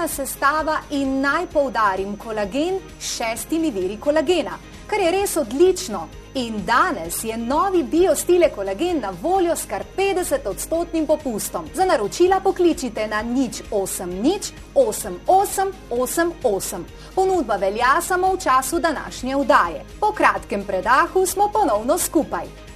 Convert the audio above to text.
unikatna sestava in naj poudarim kolagen s 6 viri kolagena, kar je res odlično. In danes je novi Biostile kolagen na voljo s kar 50% popustom. Za naročila pokličite na 080 88 88. Ponudba velja samo v času današnje oddaje. Po kratkem predahu smo ponovno skupaj.